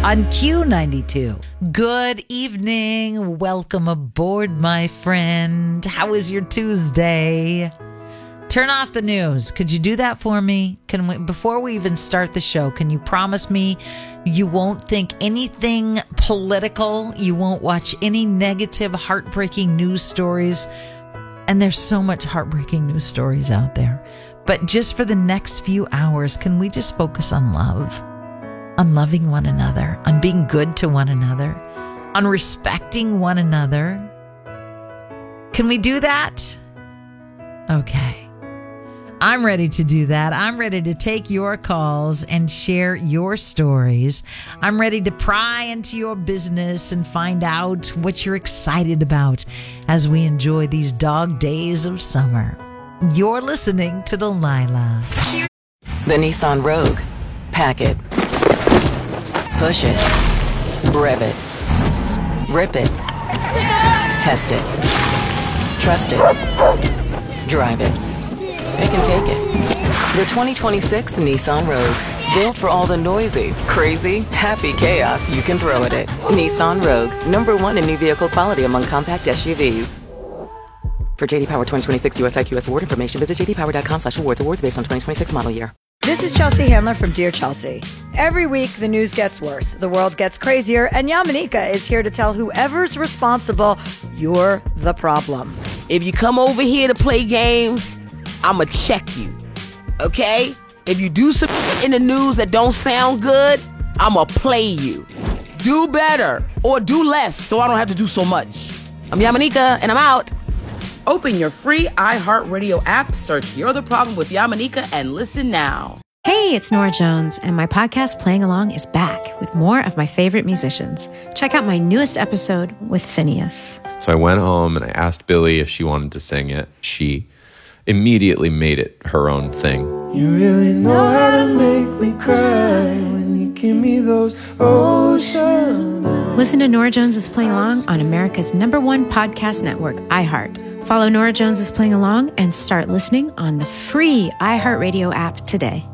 on Q92. Good evening. Welcome aboard, my friend. How is your Tuesday? Turn off the news. Could you do that for me? Before we even start the show, can you promise me you won't think anything political? You won't watch any negative, heartbreaking news stories? And there's so much heartbreaking news stories out there. But just for the next few hours, can we just focus on love? On loving one another, on being good to one another, on respecting one another. Can we do that? Okay. I'm ready to do that. I'm ready to take your calls and share your stories. I'm ready to pry into your business and find out what you're excited about as we enjoy these dog days of summer. You're listening to Delilah. The Nissan Rogue. Pack it. Push it. Rev it. Rip it. Test it. Trust it. Drive it. It can take it. The 2026 Nissan Rogue. Built for all the noisy, crazy, happy chaos you can throw at it. Nissan Rogue. #1 in new vehicle quality among compact SUVs. For JD Power 2026 US IQS award information, visit jdpower.com/awards. Awards based on 2026 model year. This is Chelsea Handler from Dear Chelsea. Every week, the news gets worse, the world gets crazier, and Yamanika is here to tell whoever's responsible, you're the problem. If you come over here to play games, I'ma check you, okay? If you do some in the news that don't sound good, I'ma play you. Do better, or do less, so I don't have to do so much. I'm Yamanika, and I'm out. Open your free iHeartRadio app, search You're the Problem with Yamanika, and listen now. Hey, it's Nora Jones, and my podcast Playing Along is back with more of my favorite musicians. Check out my newest episode with Phineas. So I went home and I asked Billy if she wanted to sing it. She immediately made it her own thing. You really know how to make me cry when you give me those ocean eyes. Listen to Nora Jones is Playing Along on America's #1 podcast network, iHeart. Follow Nora Jones is Playing Along and start listening on the free iHeartRadio app today.